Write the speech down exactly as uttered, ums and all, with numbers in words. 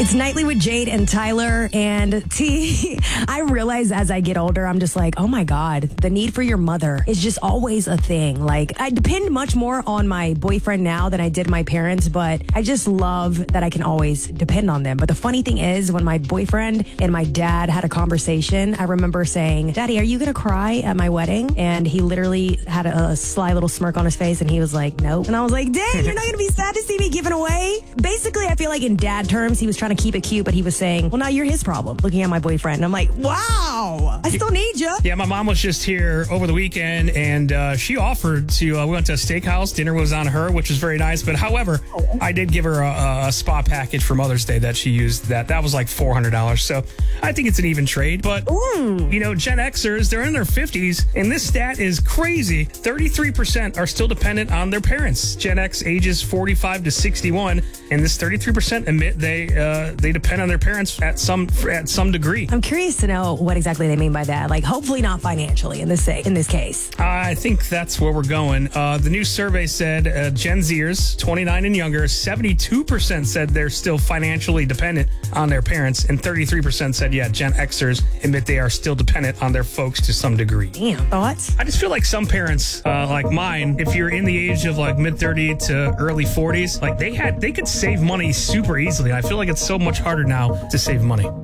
It's Nightly with Jade and Tyler. And T, I realize as I get older, I'm just like, oh my God, the need for your mother is just always a thing. Like, I depend much more on my boyfriend now than I did my parents, but I just love that I can always depend on them. But the funny thing is, when my boyfriend and my dad had a conversation, I remember saying, Daddy, are you going to cry at my wedding? And he literally had a, a sly little smirk on his face, and he was like, nope. And I was like, dang, you're not going to be sad to see me given away? Basically, I feel like in dad terms, he was trying to keep it cute, but he was saying, well, now you're his problem, looking at my boyfriend. And I'm like, wow, I still need you. Yeah, my mom was just here over the weekend, and uh, she offered to, uh, we went to a steakhouse. Dinner was on her, which was very nice. But however, I did give her a, a spa package for Mother's Day that she used. That that was like four hundred dollars. So I think it's an even trade. But, Ooh. you know, Gen Xers, they're in their fifties, and this stat is crazy. thirty-three percent are still dependent on their parents. Gen X ages forty-five to sixty-one, and this thirty-three percent admit they uh, they depend on their parents at some at some degree. I'm curious to know what exactly they mean by that. Like, hopefully not financially in this in this case. I think that's where we're going. Uh, the new survey said uh, Gen Zers, twenty-nine and younger, seventy-two percent said they're still financially dependent on their parents, and thirty-three percent said, yeah, Gen Xers admit they are still dependent on their folks to some degree. Damn, thoughts? I just feel like some parents, uh, like mine, if you're in the age of like mid thirty to early forties, like they had, they could save money super easily. I feel like it's so much harder now to save money.